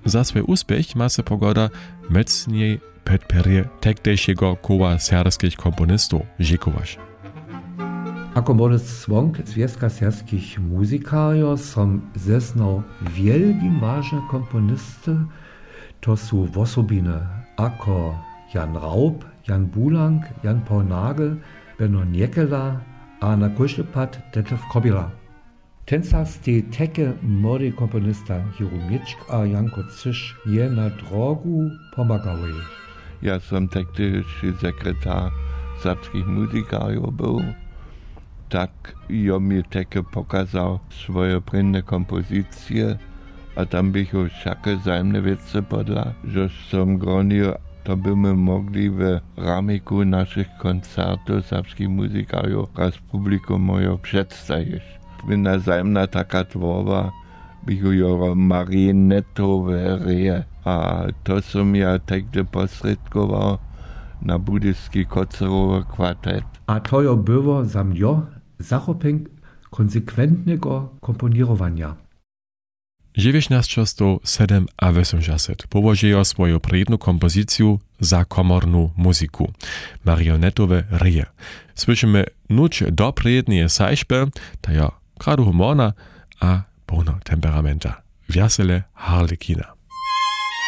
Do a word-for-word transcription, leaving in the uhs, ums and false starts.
za swój uspech ma se pogoda mocniej podpierje tektejszego koła serbskich komponistów dziękować. Ako Moritz Swonk, Związka Serbskich Muzikariów, som zeznał wielki ważne komponisty, to są wosobine ako Jan Raub, Jan Bulang, Jan Paul Nagel, Benno Niekela, a na kušlepad Detlef Kobila. Tenca ste teke młody komponista Jeromiczk a Janko Cysz je na drogu pomagały. Ja som tektejszy sekretar serbskich muzikariów był. Tak jo mi teke pokazał swoje prynne kompozycje, a tam bych już všaké zájemné věci podla, že som gronil, to byśmy mogli w ramiku naszych koncertów serbskich muzikarów raz publikum moje przedstawić. Prynna zájemna taka tworba bych jo marionetowe reje, a to som ja tekde posredkoval na budyjski kocerowy kwartet. A to jo było za mnio zachopek konsekwentnego komponirowania. dziewiętnaście siedem a osiemdziesiąt położyło swoją predną kompozycję za komorną muzyku, marionetowe ryje. Słyszymy nuć do prednie sajszby, ta ja kradu humorna, a pełno temperamenta. Wiesele harlekina.